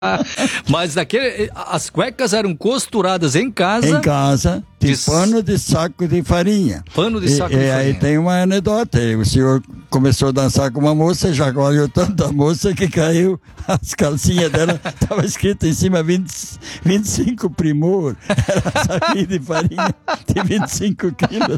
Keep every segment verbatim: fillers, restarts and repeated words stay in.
Mas daquele, as cuecas eram costuradas em casa? Em casa, de, de pano de saco de farinha. Pano de e, saco e de farinha. Aí tem uma anedota. O senhor começou a dançar com uma moça, já olhou tanto a moça que caiu, as calcinhas dela, estava escrito em cima vinte, vinte e cinco primor. Era saquinho de farinha de vinte e cinco quilos.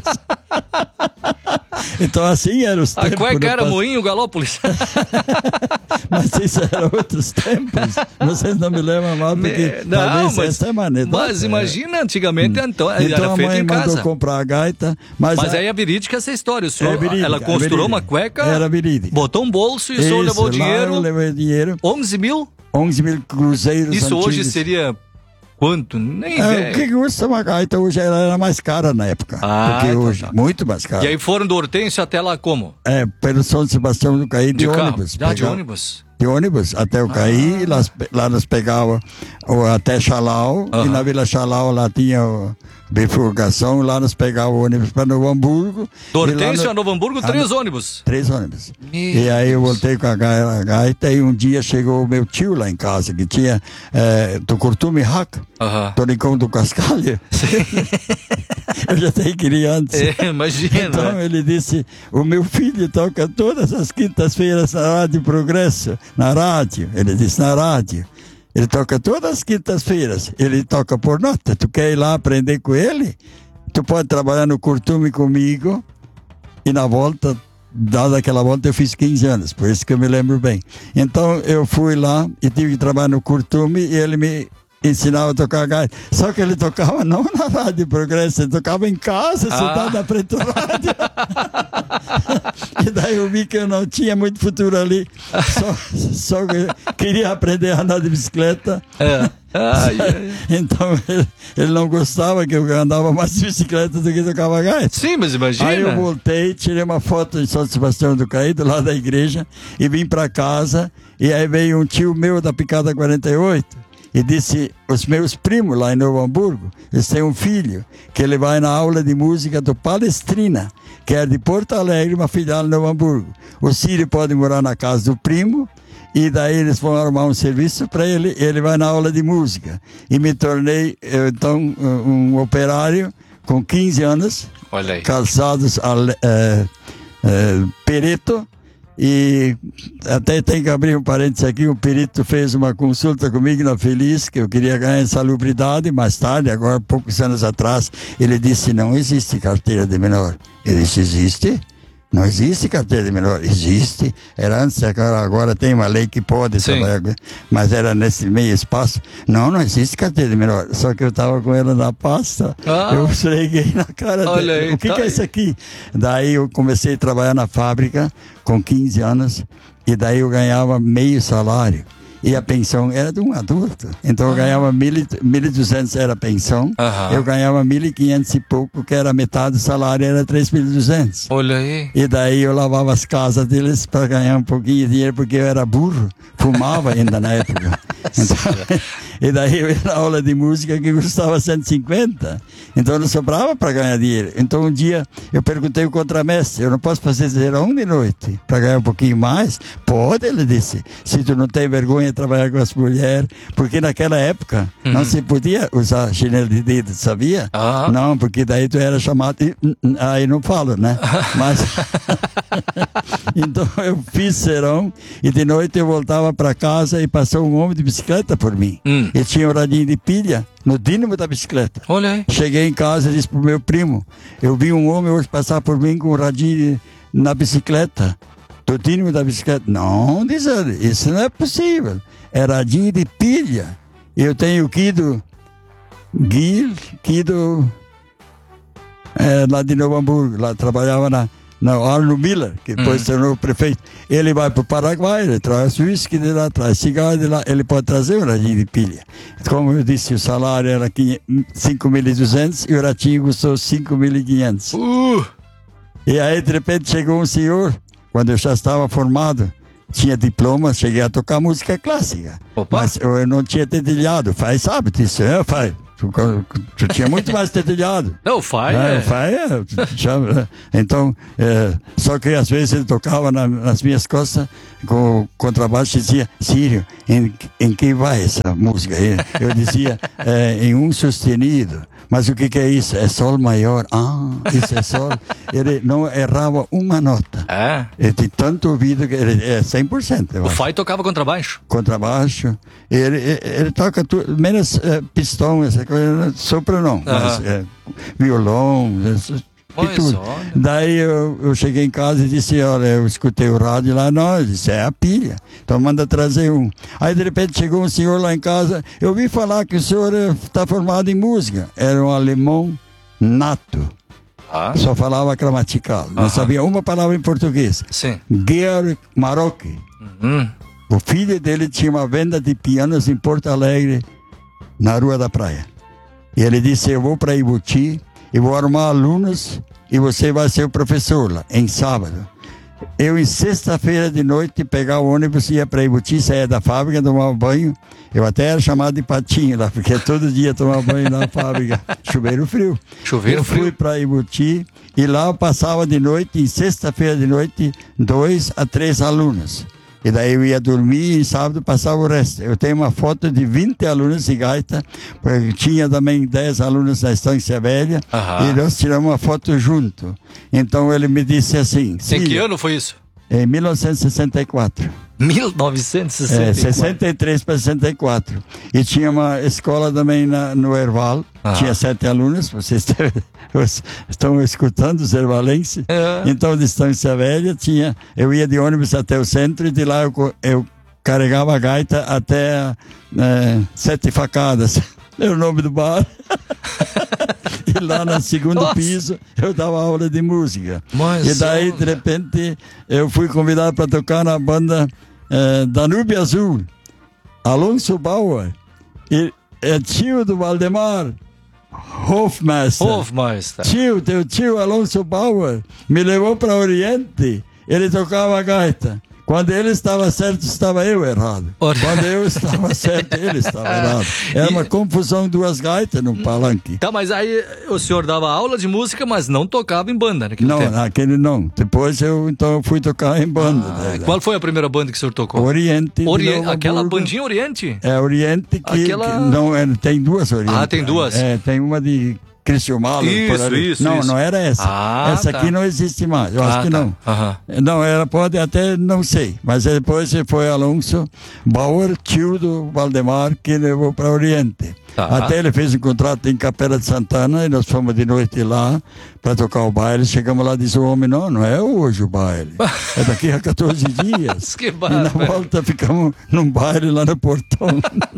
Então assim eram os a tempos. A cueca era pass... Moinho Galópolis. Mas isso eram outros tempos. Vocês não me lembram mal, porque não, talvez mas, essa é uma anedota. Mas imagina, antigamente hum. então, então era a feito mãe em casa. mandou comprar a gaita. Mas, mas a... aí é verídica essa história. O senhor, é verídica, ela costurou é uma cueca, era verídica. Botou um bolso e o senhor levou o dinheiro. Eu levei dinheiro. onze mil? onze mil cruzeiros. Isso antigos. hoje seria quanto? Nem é, o que custa uma gaita hoje? Ela era mais cara na época. Ah, porque tá, hoje, tá. muito mais cara. E aí foram do Hortêncio até lá como? É, pelo São Sebastião do Caí de, de ônibus. Ah, de ônibus? De ônibus até o Caí, ah. lá, lá nós pegávamos até Chalau, uh-huh. e na Vila Chalau lá tinha o bifurcação, lá nós pegávamos o ônibus para Novo Hamburgo. Do Hortêncio no... a Novo Hamburgo, três a... ônibus. Três ônibus. Meu e aí eu voltei com a gaita e um dia chegou o meu tio lá em casa, que tinha é, Tucurtume Raca, uh-huh. Tonicão do Cascalho. Eu já tenho criança. É, imagina. Então ele disse, o meu filho toca todas as quintas-feiras na Rádio Progresso, na rádio. Ele disse, na rádio. Ele toca todas as quintas-feiras. Ele toca por nota. Tu quer ir lá aprender com ele? Tu pode trabalhar no curtume comigo. E na volta, dada aquela volta, eu fiz quinze anos. Por isso que eu me lembro bem. Então eu fui lá e tive que trabalhar no curtume e ele me ensinava a tocar gaita. Só que ele tocava não na Rádio Progresso, ele tocava em casa, ah. sentado na frente do rádio. E daí eu vi que eu não tinha muito futuro ali. Só, só queria aprender a andar de bicicleta. É. Ai, ai. Então ele, ele não gostava que eu andava mais de bicicleta do que tocava gaita. Sim, mas imagina. Aí eu voltei, tirei uma foto em São Sebastião do Caí, do lado da igreja, e vim para casa. E aí veio um tio meu da Picada quarenta e oito. E disse, os meus primos lá em Novo Hamburgo, eles têm um filho, que ele vai na aula de música do Palestrina, que é de Porto Alegre, uma filial em Novo Hamburgo. O Círio pode morar na casa do primo, e daí eles vão arrumar um serviço para ele, e ele vai na aula de música. E me tornei, eu, então, um, um operário com quinze anos, olha aí. Calçados a, é, é, Pereto. E até tem que abrir um parênteses aqui, o perito fez uma consulta comigo na Feliz, que eu queria ganhar insalubridade, mais tarde, agora poucos anos atrás, ele disse, não existe carteira de menor. Eu disse, existe? Não existe carteira de menor. Existe. Era antes, agora, agora tem uma lei que pode Sim. trabalhar, mas era nesse meio espaço. Não, não existe carteira de menor. Só que eu estava com ela na pasta, ah. eu esfreguei na cara Olha dele. aí, O que, tá que é isso aqui? Daí eu comecei a trabalhar na fábrica com quinze anos, e daí eu ganhava meio salário. E a pensão era de um adulto. Então eu ganhava mil e duzentos era a pensão. Aham. Eu ganhava mil e quinhentos e pouco, que era metade do salário, era três mil e duzentos. Olha aí. E daí eu lavava as casas deles para ganhar um pouquinho de dinheiro, porque eu era burro. Fumava ainda na época. Então, e daí eu ia na aula de música que custava cento e cinquenta. Então não sobrava para ganhar dinheiro. Então um dia eu perguntei ao contramestre, eu não posso fazer zerão de noite para ganhar um pouquinho mais? Pode, ele disse. Se tu não tem vergonha de trabalhar com as mulheres, porque naquela época uhum. não se podia usar chinelo de dedo, sabia? Ah. Não, porque daí tu era chamado, e, aí não falo, né? Mas então eu fiz serão e de noite eu voltava para casa e passou um homem de bicicleta por mim. Hum. Ele tinha um radinho de pilha no dínamo da bicicleta. Olha aí. Cheguei em casa e disse pro meu primo, eu vi um homem hoje passar por mim com um radinho na bicicleta. Do dínamo da bicicleta. Não, diz ele, isso não é possível. É radinho de pilha. Eu tenho Guido, Guido, Guido é, lá de Novo Hamburgo, lá trabalhava na, na Arno Miller, que depois se tornou prefeito. Ele vai para o Paraguai, ele traz uísque de lá, traz cigarro de lá, ele pode trazer um radinho de pilha. Como eu disse, o salário era cinco mil e duzentos e o ratinho custou cinco mil e quinhentos. Uh! E aí, de repente, chegou um senhor, quando eu já estava formado, tinha diploma, cheguei a tocar música clássica. Opa. Mas eu não tinha dedilhado. Faz, sabe disso? Eu faz. Tu, tu tinha muito mais dedilhado. Não, o Fai é. é... O Fai é... Já, então, é, só que às vezes ele tocava na, nas minhas costas com o contrabaixo e dizia, Sírio, em, em que vai essa música? Eu dizia, é, em um sustenido. Mas o que, que é isso? É sol maior. Ah, isso é sol. Ele não errava uma nota. É. Ele tem tanto ouvido que ele é cem por cento. O Fai tocava contrabaixo. Contrabaixo. Ele, ele, ele toca tudo, menos é, pistão, essa coisa, sopro não. Uh-huh. Mas é, violão, e tudo. Olha. Daí eu, eu cheguei em casa e disse, olha, eu escutei o rádio lá, não, eu disse, é a pilha, então manda trazer um. Aí de repente chegou um senhor lá em casa, eu ouvi falar que o senhor está formado em música. Era um alemão nato, ah. só falava gramatical, não uh-huh. sabia uma palavra em português. Sim. Georg Marocchi. Uhum. O filho dele tinha uma venda de pianos em Porto Alegre, na Rua da Praia. E ele disse, eu vou para Ibuti, e vou arrumar alunos e você vai ser o professor lá, em sábado. Eu, em sexta-feira de noite, pegava o ônibus, ia para Ibuti, saía da fábrica, tomava banho. Eu até era chamado de patinho lá, porque todo dia tomava banho na fábrica. Chuveiro frio. Chuveiro eu frio. fui para Ibuti e lá eu passava de noite, em sexta-feira de noite, dois a três alunos. E daí eu ia dormir e sábado passava o resto. Eu tenho uma foto de vinte alunos de gaita, porque tinha também dez alunos na Estância Velha, uhum. e nós tiramos uma foto junto. Então ele me disse assim... Em que ano foi isso? Em mil novecentos e sessenta e quatro. mil novecentos e sessenta e quatro. É, sessenta e três para sessenta e quatro. E tinha uma escola também na, no Erval, ah. tinha sete alunos, vocês estão escutando os ervalenses. É. Então, de Estância Velha, tinha, eu ia de ônibus até o centro e de lá eu, eu carregava a gaita até é, Sete Facadas, era o nome do bar. E lá no segundo Nossa. piso eu dava aula de música. Mas e daí, de repente, eu fui convidado para tocar na banda eh, Danúbio Azul. Alonso Bauer. E é tio do Valdemar Hofmeister. Hofmeister. Tio, teu tio Alonso Bauer me levou para Oriente. Ele tocava gaita. Quando ele estava certo, estava eu errado. Ora. Quando eu estava certo, ele estava errado. Era uma confusão, duas gaitas no palanque. Tá, mas aí o senhor dava aula de música, mas não tocava em banda naquele não, tempo? Não, naquele não. Depois eu então fui tocar em banda. Ah, né? Qual foi a primeira banda que o senhor tocou? Oriente. Ori... Aquela bandinha Oriente? É, Oriente que, Aquela... que não, é, tem duas Oriente. Ah, tem duas? É, tem uma de... Cristian Mahler, isso, por ali. isso, não, isso. não era essa. Ah, essa tá. aqui não existe mais. Eu ah, acho que tá. não. Uhum. Não, ela pode até, não sei. Mas depois foi Alonso Bauer, tio do Valdemar, que levou para Oriente. Tá. Até ele fez um contrato em Capela de Santana e nós fomos de noite lá para tocar o baile. Chegamos lá e disse o homem, não, não é hoje o baile. É daqui a quatorze dias. Que e na volta ficamos num baile lá no portão.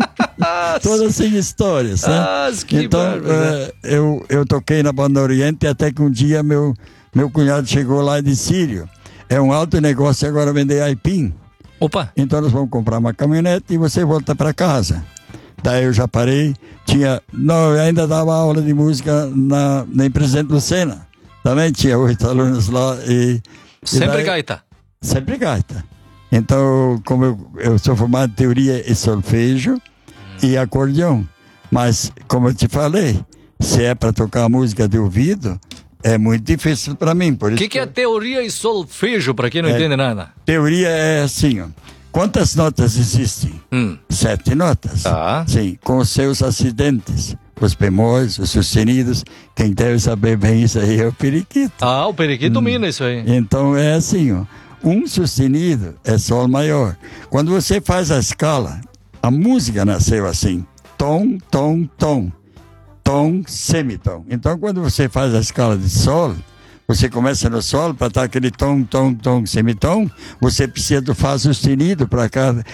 Todas assim histórias, né? Ah, que então, é, eu, eu toquei na Banda Oriente até que um dia meu, meu cunhado chegou lá e disse, Sírio, é um alto negócio agora vender aipim. Opa! Então nós vamos comprar uma caminhonete e você volta para casa. Daí eu já parei, tinha, não, eu ainda dava aula de música na, na Presidente Lucena. Também tinha oito alunos lá e... Sempre e daí, gaita? Sempre gaita. Então, como eu, eu sou formado em teoria e solfejo hum. e acordeão, mas como eu te falei, se é para tocar música de ouvido, é muito difícil para mim. O que, que é teoria e solfejo, para quem não é, entende nada? Teoria é assim, ó. Quantas notas existem? Hum. Sete notas. Tá. Sim, com os seus acidentes. Os bemóis, os sustenidos. Quem deve saber bem isso aí é o periquito. Ah, o periquito hum. domina isso aí. Então é assim, ó. Um sustenido é sol maior. Quando você faz a escala, a música nasceu assim. Tom, tom, tom. Tom, semitom. Então quando você faz a escala de sol, você começa no sol para dar aquele tom, tom, tom, semitom, você precisa do Fá sustenido para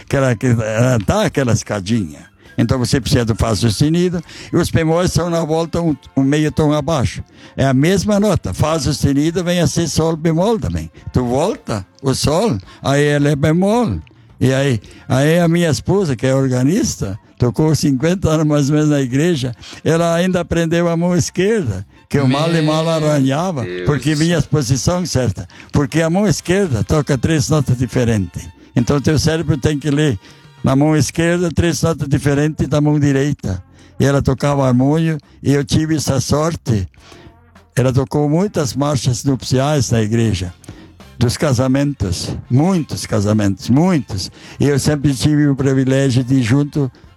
dar aquela escadinha. Então você precisa do Fá sustenido e os bemóis são na volta um, um meio tom abaixo. É a mesma nota. Fá sustenido vem a ser sol bemol também. Tu volta o sol, aí ela é bemol. E aí, aí a minha esposa, que é organista, tocou cinquenta anos mais ou menos na igreja, ela ainda aprendeu a mão esquerda, que o mal e mal arranhava, Deus. Porque vinha as posições certas. Porque a mão esquerda toca três notas diferentes. Então teu cérebro tem que ler Na mão esquerda, três notas diferentes da mão direita. E ela tocava harmônio, e eu tive essa sorte. Ela tocou muitas marchas nupciais na igreja, dos casamentos, muitos casamentos, muitos. E eu sempre tive o privilégio de ir junto